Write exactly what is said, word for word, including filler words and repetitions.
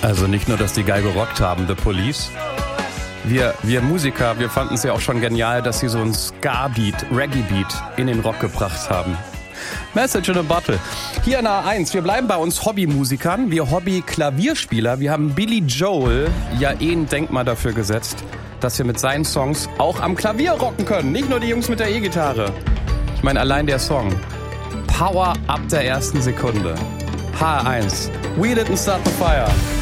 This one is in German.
Also nicht nur, dass die geil gerockt haben, The Police. Wir, wir Musiker, wir fanden es ja auch schon genial, dass sie so einen Ska-Beat, Reggae-Beat in den Rock gebracht haben. Message in a Bottle. Hier in A eins, wir bleiben bei uns Hobbymusikern, wir Hobby-Klavierspieler. Wir haben Billy Joel ja eh ein Denkmal dafür gesetzt, dass wir mit seinen Songs auch am Klavier rocken können. Nicht nur die Jungs mit der E-Gitarre. Ich meine, allein der Song. Power ab der ersten Sekunde. H eins. We didn't start the fire.